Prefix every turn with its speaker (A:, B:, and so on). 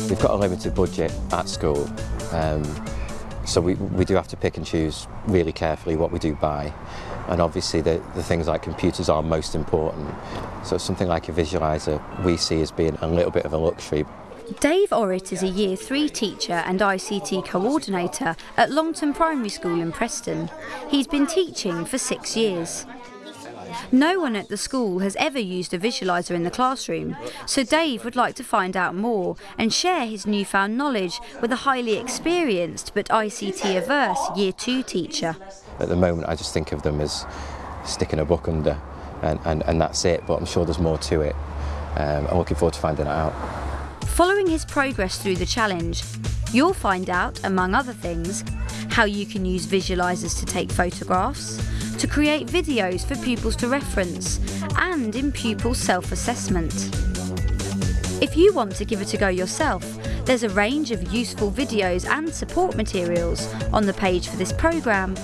A: We've got a limited budget at school, so we do have to pick and choose really carefully what we do buy, and obviously the things like computers are most important, so something like a visualiser we see as being a little bit of a luxury.
B: Dave Orritt is a Year 3 teacher and ICT coordinator at Longton Primary School in Preston. He's been teaching for 6 years. No one at the school has ever used a visualiser in the classroom, so Dave would like to find out more and share his newfound knowledge with a highly experienced but ICT-averse Year 2 teacher.
A: At the moment I just think of them as sticking a book under and that's it, but I'm sure there's more to it. I'm looking forward to finding that out.
B: Following his progress through the challenge, you'll find out, among other things, how you can use visualisers to take photographs, to create videos for pupils to reference, and in pupil self-assessment. If you want to give it a go yourself, there's a range of useful videos and support materials on the page for this programme